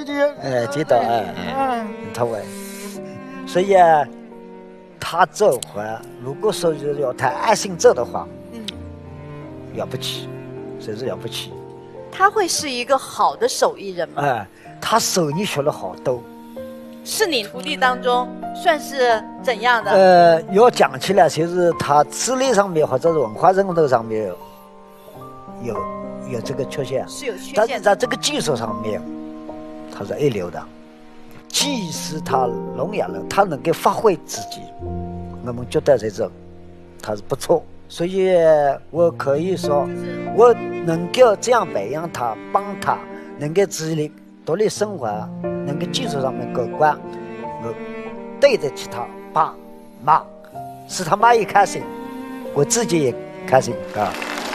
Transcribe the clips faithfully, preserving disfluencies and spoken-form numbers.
的。 哎，知道哎，嗯，他会，所以啊，他这会如果说是要他爱心做的话，嗯，了不起，真是了不起。 他会是一个好的手艺人吗？ 哎，他手艺学了好多。 是你徒弟当中算是怎样的？ 呃，要讲起来，就是他智力上面或者是文化认同上面有有这个缺陷， 是有缺陷， 但是在这个技术上面，他是一流的。即使他聋哑了，他能够发挥自己，我们觉得这种他是不错。所以我可以说，我能够这样培养他，帮他能够自立独立生活，能够技术上面过关，我对得起他爸妈，使他妈也开心，我自己也开心啊。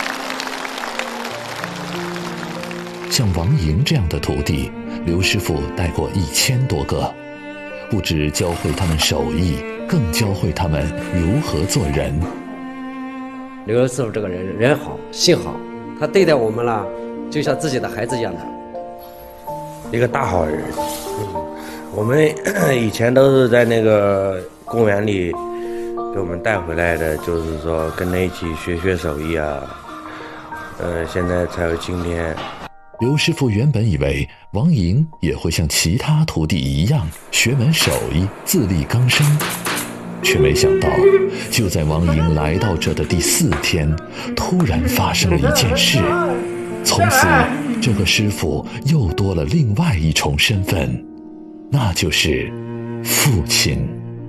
像王莹这样的徒弟，刘师傅带过一千多个，不只教会他们手艺，更教会他们如何做人。 刘师傅这个人人好心好，他对待我们了就像自己的孩子一样的， 一个大好人。嗯，我们以前都是在那个公园里给我们带回来的，就是说跟他一起学学手艺啊，呃，现在才有今天。 刘师傅原本以为王莹也会像其他徒弟一样学门手艺，自力更生，却没想到就在王莹来到这的第四天，突然发生了一件事。从此这个师傅又多了另外一重身份，那就是父亲。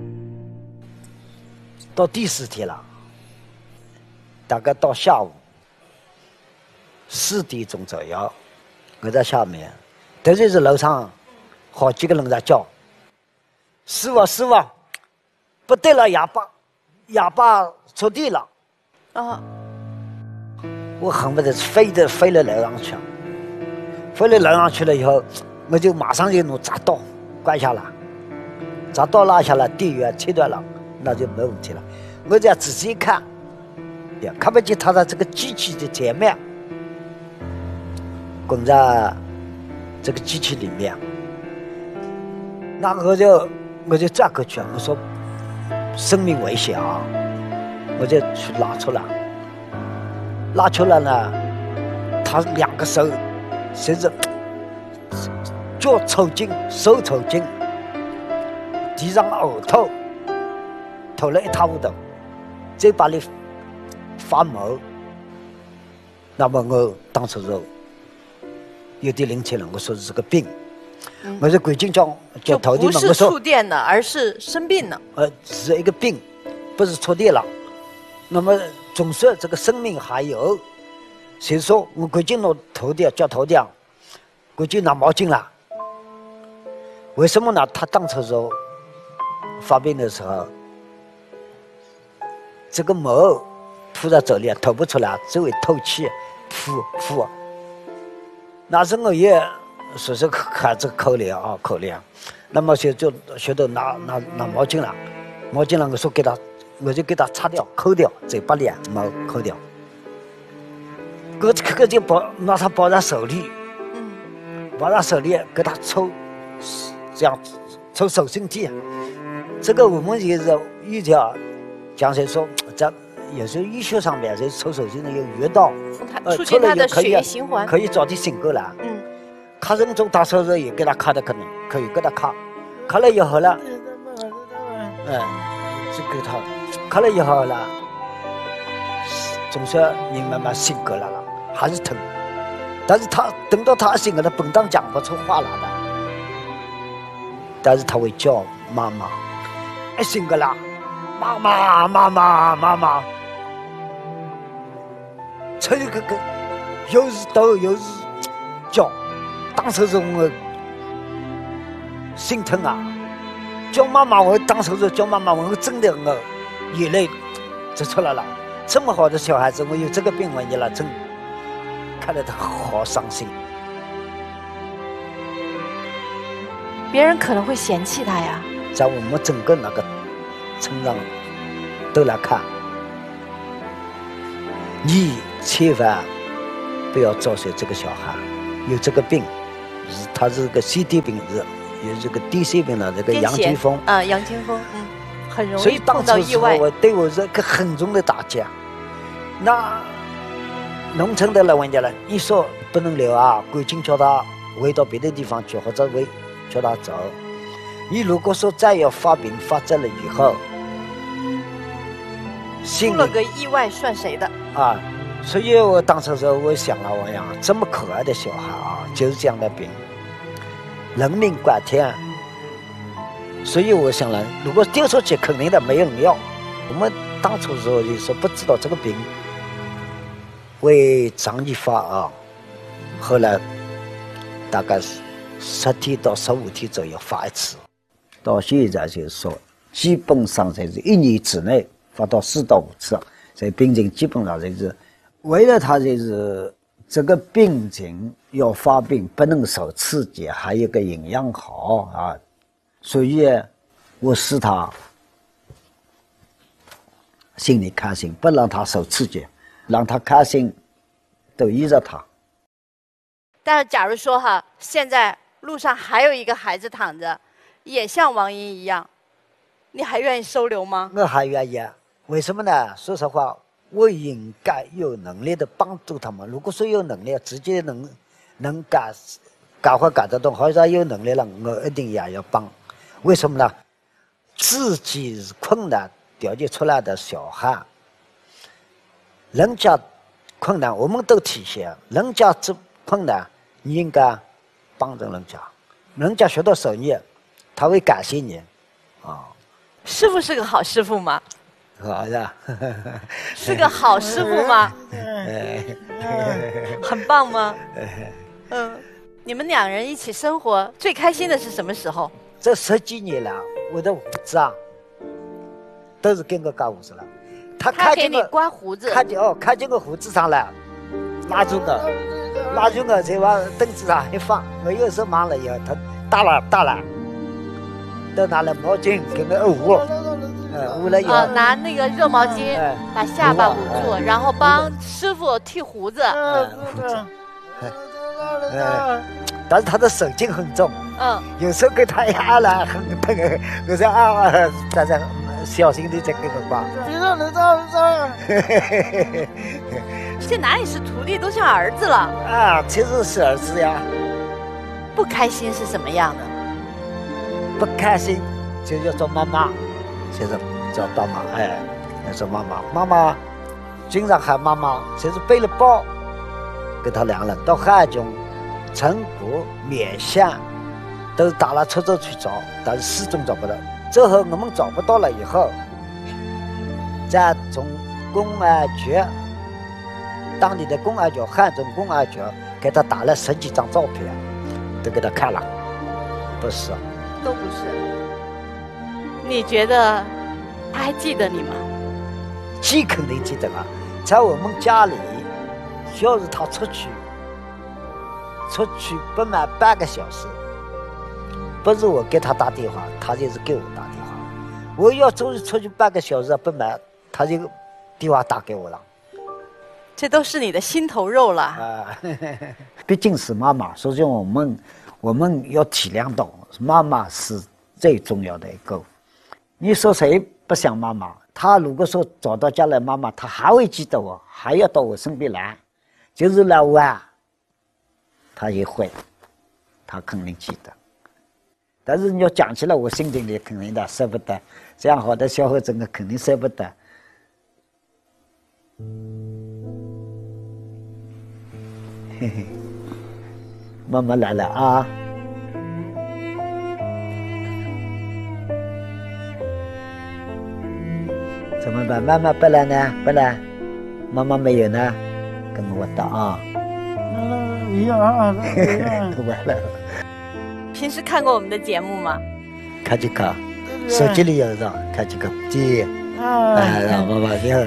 到第四天了，大概到下午四点钟左右，我在下面，突然是楼上好几个人在叫：“师傅，师傅，不对了，哑巴，哑巴出地了！” 啊！ 我恨不得飞的飞了楼上去，飞了楼上去了以后，我就马上就弄铡刀关下来，铡刀拉下来，电源切断了，那就没问题了。我这样仔细一看，也看不见他的这个机器的前面，滚在这个机器里面。那我就我就转过去，我说生命危险啊，我就去拉出来。拉出来呢，他两个手甚至脚抽筋，手抽筋，地上呕吐，吐了一塌糊涂，嘴巴里发毛。那么我当时就有点灵气了，我说是个病，嗯、我说赶紧叫叫徒弟们，我说不是触电了，而是生病了。 呃，是一个病，不是触电了。那么总算这个生命还有，所以说我赶紧弄徒弟叫徒弟，赶紧拿毛巾了。为什么呢？他当初时候发病的时候，这个毛铺在这里吐不出来，只会透气，呼呼。那时我也说是喊这个口令啊，口令。那么就就学着拿拿拿毛巾了，毛巾了，我说给他。我就给他擦掉、抠掉嘴巴里毛，抠掉。我这个就抱拿他抱在手里，嗯，抱在手里给他抽，这样抽手心地。这个我们也是遇到，讲谁说在有时候医学上面，这抽手心的有穴道， 呃，促进他的血液循环， 可以早点醒过来。嗯，卡人中大手术也给他卡的可能可以给他卡，卡了以后呢，嗯，就给他。看了以后呢，总算人慢慢醒过来了，还是疼。但是他等到他醒了，他本当讲不出话来的，但是他会叫妈妈。一醒过来，妈妈妈妈妈妈，这个个又是抖又是叫，当时是我心疼啊！叫妈妈，我当时是叫妈妈，我真的我。眼泪就出来了，这么好的小孩子，我有这个病问题了，真看得他好伤心。 别人可能会嫌弃他呀。 在我们整个那个村上都来看，你千万不要招惹这个小孩，有这个病， 是他是个 C T 病人，也是个 D C 病人，这个癫杨金峰痫啊，杨金峰，嗯，很容所以易碰到当初时候意外。 我对我是个很重的打击。那农村的老人家呢，你说不能留啊，赶紧叫他回到别的地方去，或者回叫他走。你如果说再要发病发作了以后，心里出了个意外算谁的？ 啊，所以我当时时候我想了，我想这么可爱的小孩啊，就是这样的病，人命关天。所以我想了，如果丢出去，肯定的没人要。我们当初时候就说不知道这个病会长期发啊，后来大概是十天到十五天左右发一次，到现在就是说，基本上就是一年之内发到四到五次。这病情基本上就是为了他就是这个病情要发病不能受刺激，还有一个营养好啊，所以我使他心里开心，不让他受刺激，让他开心，都依着他。 但是假如说哈，现在路上还有一个孩子躺着，也像王英一样，你还愿意收留吗？ 我还愿意，为什么呢？说实话，我应该有能力的帮助他们。如果说有能力，直接能能干干活干得动，或者有能力了，我一定也要帮。为什么呢？自己是困难调节出来的小孩，人家困难我们都体现，人家这困难你应该帮着人家，人家学到手艺，他会感谢你啊。 师傅是个好师傅吗？ 好的， 是个好师傅吗？很棒吗？嗯，你们两人一起生活最开心的是什么时候？ 这十几年了，我的胡子啊，都是跟我刮胡子了。他他给你看见我， 刮胡子， 看见哦，看见我胡子上来，拉住我，拉住我再往凳子上一放。我有时候忙了以后，他打了打了，都拿了毛巾给我捂，呃，捂了以后， 啊，拿那个热毛巾哎把下巴捂住， 哎然后帮师傅剃胡子。 嗯，胡子，呃，但是他的手劲很重。 嗯， 有时候给他压了很疼，我说啊啊，大家小心的再给我刮。 这哪里是徒弟，都像儿子了。 啊，其实是儿子呀。 不开心是什么样的？ 不开心就要找妈妈，就是找爸妈，哎，要找妈妈。妈妈经常喊妈妈，就是背了包，给他两人到汉中、成都、勉县。都打了出走去找，但是始终找不到。之后我们找不到了以后，再从公安局，当地的公安局、汉中公安局给他打了十几张照片，都给他看了，不是， 都不是。你觉得他还记得你吗？ 记肯定记得啊，在我们家里，要是他出去，出去不满半个小时。不是我给他打电话，他就是给我打电话。我要出去出去半个小时不满，他就电话打给我了。 这都是你的心头肉了啊！毕竟是妈妈，所以我们我们要体谅到，妈妈是最重要的一个。你说谁不想妈妈？他如果说找到家来妈妈，他还会记得我，还要到我身边来，就是来玩，他也会，他肯定记得。但是你要讲起来，我心里肯定的舍不得，这样好的小伙子，我肯定舍不得。嘿嘿，妈妈来了啊！怎么办？妈妈不来呢？不来，妈妈没有呢，跟我打啊！ 一样啊， 完了。 平时看过我们的节目吗？ 看几看，手机里有的，看几个记。哎，让妈妈你好。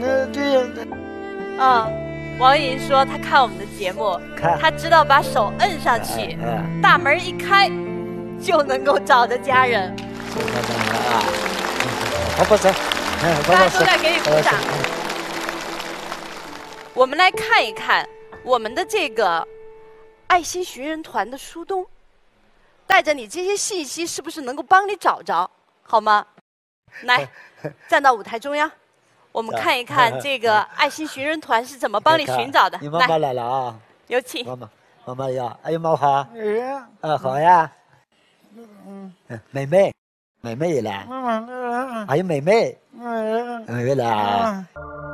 啊，王莹说她看我们的节目， 看她知道把手摁上去，大门一开，就能够找着家人。 好，不走， 大家都在给你鼓掌。我们来看一看我们的这个爱心寻人团的苏东，带着你这些信息，是不是能够帮你找着，好吗？来，站到舞台中央，我们看一看这个爱心寻人团是怎么帮你寻找的。 你妈妈来了啊！ 有请。 妈妈，妈妈呀，哎呀，妈好。 哎呀， 啊，好呀。 嗯， 妹妹，妹妹也来。 妈妈来。 还有妹妹， 嗯， 妹妹来。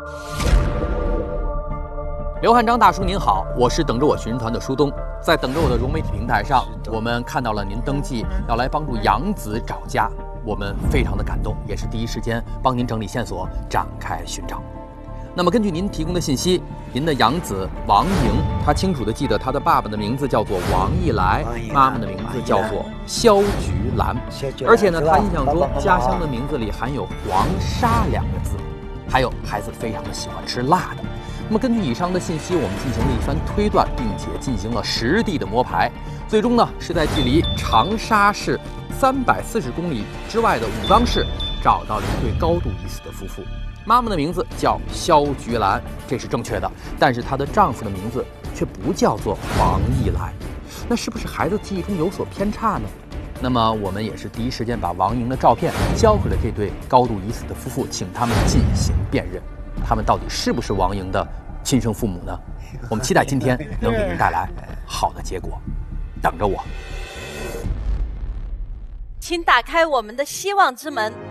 刘汉章大叔您好，我是等着我寻人团的舒东，在等着我的融媒体平台上，我们看到了您登记要来帮助杨子找家，我们非常的感动，也是第一时间帮您整理线索，展开寻找。那么根据您提供的信息，您的养子王莹，他清楚地记得他的爸爸的名字叫做王义来，妈妈的名字叫做肖菊兰，而且呢，他印象中家乡的名字里含有黄沙两个字，还有孩子非常的喜欢吃辣的。那么根据以上的信息，我们进行了一番推断，并且进行了实地的摸排，最终呢是在距离长沙市三百四十公里之外的武冈市找到了一对高度疑似的夫妇。妈妈的名字叫肖菊兰，这是正确的，但是她的丈夫的名字却不叫做王义来，那是不是孩子记忆中有所偏差呢？那么我们也是第一时间把王莹的照片交给了这对高度疑似的夫妇，请他们进行辨认，他们到底是不是王莹的亲生父母呢？我们期待今天能给您带来好的结果，等着我。 请打开我们的希望之门。